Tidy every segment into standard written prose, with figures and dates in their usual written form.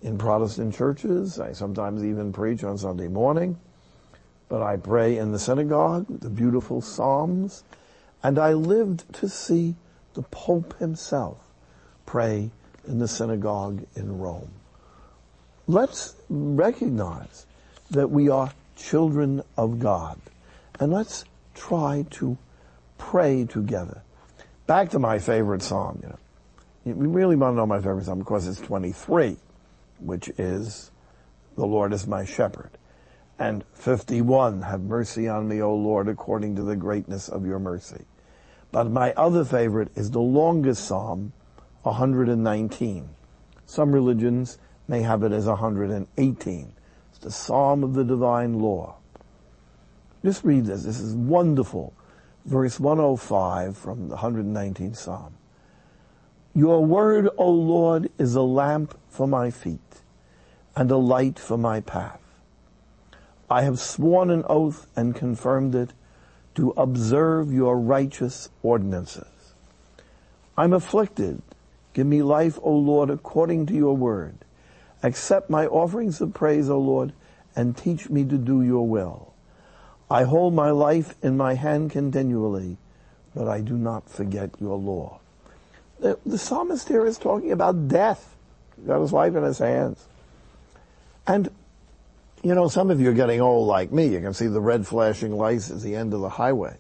in Protestant churches. I sometimes even preach on Sunday morning. But I pray in the synagogue, the beautiful Psalms. And I lived to see the Pope himself pray in the synagogue in Rome. Let's recognize that we are children of God. And let's try to pray together. Back to my favorite psalm, We really want to know my favorite psalm because it's 23, which is, the Lord is my shepherd. And 51, have mercy on me, O Lord, according to the greatness of your mercy. But my other favorite is the longest psalm, 119. Some religions may have it as 118. It's the Psalm of the Divine Law. Just read this. This is wonderful. Verse 105 from the 119th Psalm. Your word, O Lord, is a lamp for my feet and a light for my path. I have sworn an oath and confirmed it to observe your righteous ordinances. I'm afflicted. Give me life, O Lord, according to your word. Accept my offerings of praise, O Lord, and teach me to do your will. I hold my life in my hand continually, but I do not forget your law. The psalmist here is talking about death. He's got his life in his hands. And, some of you are getting old like me. You can see the red flashing lights at the end of the highway.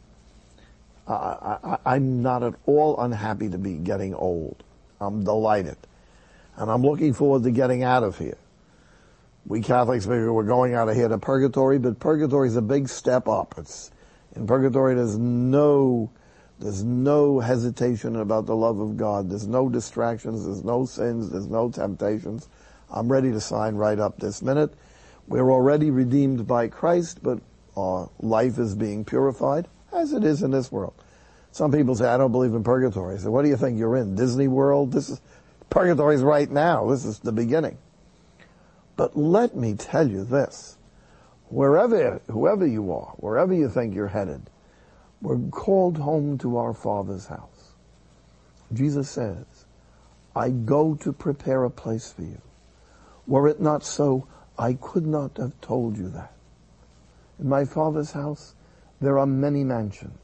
I'm not at all unhappy to be getting old. I'm delighted. And I'm looking forward to getting out of here. We Catholics figure we're going out of here to purgatory, but purgatory is a big step up. In purgatory there's no hesitation about the love of God. There's no distractions, there's no sins, there's no temptations. I'm ready to sign right up this minute. We're already redeemed by Christ, but our life is being purified, as it is in this world. Some people say, I don't believe in purgatory. I say, what do you think you're in? Disney World? Purgatory's right now. This is the beginning. But let me tell you this. Whoever you are, wherever you think you're headed, we're called home to our Father's house. Jesus says, I go to prepare a place for you. Were it not so, I could not have told you that. In my Father's house, there are many mansions.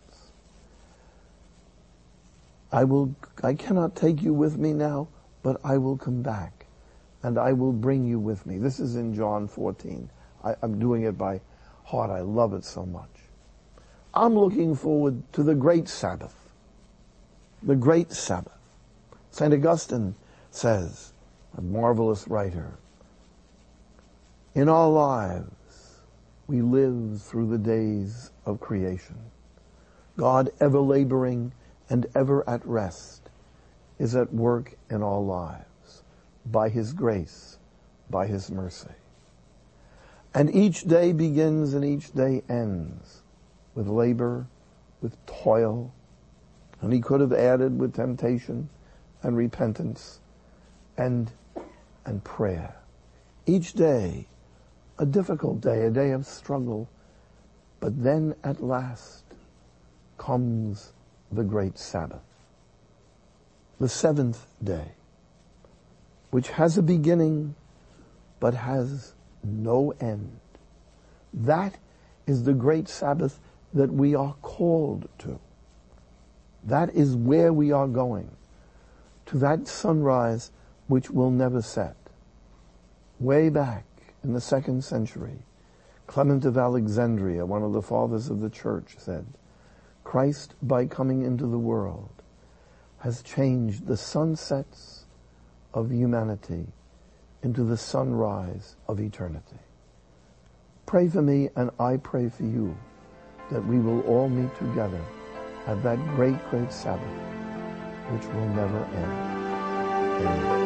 I cannot take you with me now, but I will come back, and I will bring you with me. This is in John 14. I'm doing it by heart. I love it so much. I'm looking forward to the great Sabbath. The great Sabbath. St. Augustine says, a marvelous writer, in our lives, we live through the days of creation. God, ever laboring and ever at rest, is at work in our lives by His grace, by His mercy. And each day begins and each day ends with labor, with toil, and He could have added with temptation and repentance and prayer. Each day, a difficult day, a day of struggle, but then at last comes the great Sabbath, the seventh day, which has a beginning but has no end. That is the great Sabbath that we are called to. That is where we are going, to that sunrise which will never set. Way back in the 2nd century, Clement of Alexandria, one of the fathers of the church, said, Christ, by coming into the world, has changed the sunsets of humanity into the sunrise of eternity. Pray for me, and I pray for you, that we will all meet together at that great, great Sabbath, which will never end.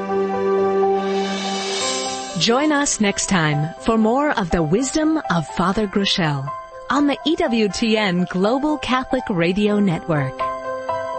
Amen. Join us next time for more of the wisdom of Father Groeschel on the EWTN Global Catholic Radio Network.